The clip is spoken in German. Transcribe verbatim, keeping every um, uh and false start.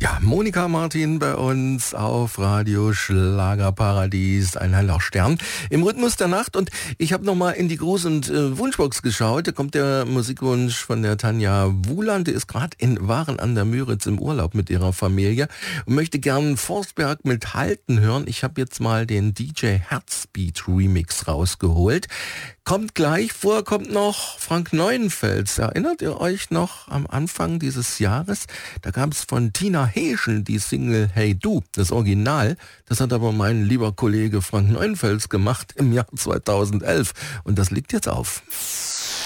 Ja, Monika Martin bei uns auf Radio Schlagerparadies, ein heller Stern im Rhythmus der Nacht. Und ich habe nochmal in die Gruß- und äh, Wunschbox geschaut. Da kommt der Musikwunsch von der Tanja Wuland. Die ist gerade in Waren an der Müritz im Urlaub mit ihrer Familie und möchte gern Forstberg mit Halten hören. Ich habe jetzt mal den D J Herzbeat Remix rausgeholt. Kommt gleich, vorher kommt noch Frank Neuenfels. Erinnert ihr euch noch am Anfang dieses Jahres? Da gab es von Tina Heeschen die Single Hey Du, das Original. Das hat aber mein lieber Kollege Frank Neuenfels gemacht im Jahr zweitausendelf. Und das liegt jetzt auf.